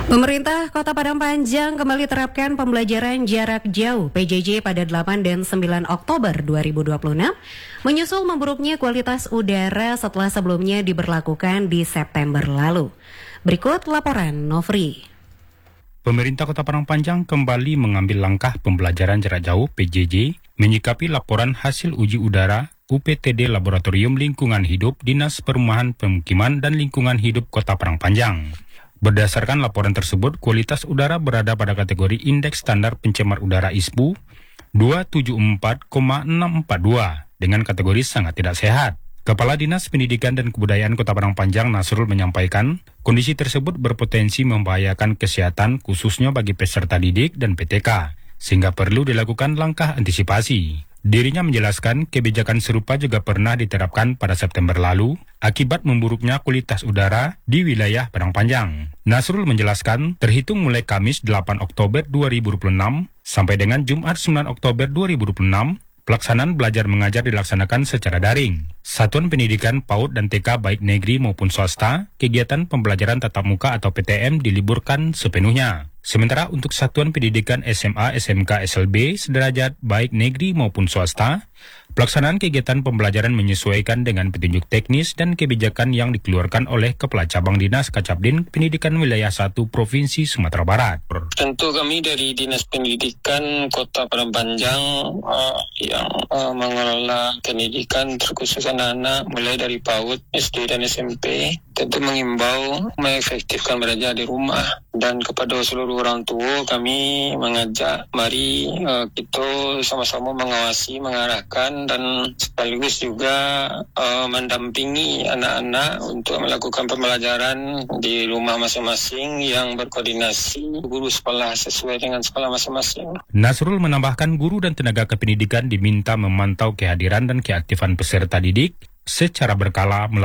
Pemerintah Kota Padang Panjang kembali terapkan pembelajaran jarak jauh PJJ pada 8 dan 9 Oktober 2026, menyusul memburuknya kualitas udara setelah sebelumnya diberlakukan di September lalu. Berikut laporan Novri. Pemerintah Kota Padang Panjang kembali mengambil langkah pembelajaran jarak jauh PJJ menyikapi laporan hasil uji udara UPTD Laboratorium Lingkungan Hidup Dinas Perumahan Pemukiman dan Lingkungan Hidup Kota Padang Panjang. Berdasarkan laporan tersebut, kualitas udara berada pada kategori Indeks Standar Pencemar Udara ISPU 274,642 dengan kategori sangat tidak sehat. Kepala Dinas Pendidikan dan Kebudayaan Kota Padang Panjang Nasrul menyampaikan, kondisi tersebut berpotensi membahayakan kesehatan khususnya bagi peserta didik dan PTK, sehingga perlu dilakukan langkah antisipasi. Dirinya menjelaskan kebijakan serupa juga pernah diterapkan pada September lalu akibat memburuknya kualitas udara di wilayah Padang Panjang. Nasrul menjelaskan, terhitung mulai Kamis 8 Oktober 2026 sampai dengan Jumat 9 Oktober 2026, pelaksanaan belajar mengajar dilaksanakan secara daring. Satuan Pendidikan PAUD dan TK baik negeri maupun swasta, kegiatan pembelajaran tatap muka atau PTM diliburkan sepenuhnya. Sementara untuk Satuan Pendidikan SMA, SMK, SLB, sederajat baik negeri maupun swasta, pelaksanaan kegiatan pembelajaran menyesuaikan dengan petunjuk teknis dan kebijakan yang dikeluarkan oleh Kepala Cabang Dinas Kacabdin Pendidikan Wilayah 1 Provinsi Sumatera Barat. Tentu kami dari Dinas Pendidikan Kota Padang Panjang yang mengelola pendidikan terkhusus anak-anak mulai dari PAUD, SD dan SMP tentu mengimbau mengefektifkan belajar di rumah, dan kepada seluruh orang tua kami mengajak mari kita sama-sama mengawasi, mengarahkan dan sekaligus juga mendampingi anak-anak untuk melakukan pembelajaran di rumah masing-masing yang berkoordinasi guru sekolah sesuai dengan sekolah masing-masing. Nasrul menambahkan guru dan tenaga kependidikan diminta memantau kehadiran dan keaktifan peserta didik secara berkala